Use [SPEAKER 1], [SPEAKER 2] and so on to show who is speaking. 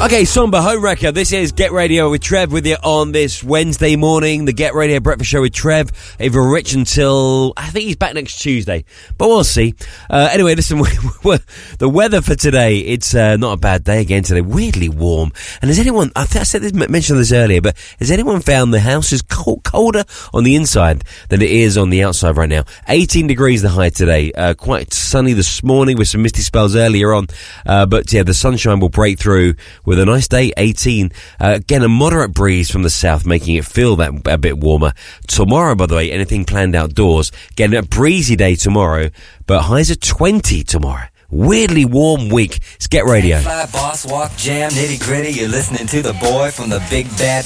[SPEAKER 1] Okay, Somber Home Wrecker. This is Get Radio with Trev with you on this Wednesday morning. The Get Radio Breakfast Show with Trev. Over Rich until, I think he's back next Tuesday, but we'll see. Anyway, listen, the weather for today, it's not a bad day again today. Weirdly warm. And has anyone, I think I said this, mentioned this earlier, but has anyone found the house is colder on the inside than it is on the outside right now? 18 degrees the high today. Quite sunny this morning with some misty spells earlier on. But yeah, the sunshine will break through with a nice day, 18. Again, a moderate breeze from the south, making it feel that a bit warmer. Tomorrow, by the way, anything planned outdoors, getting a breezy day tomorrow, but highs are 20 tomorrow. Weirdly warm week. It's Get Radio.
[SPEAKER 2] Fly, boss, walk, jam, nitty gritty. You're listening to the boy from the big bad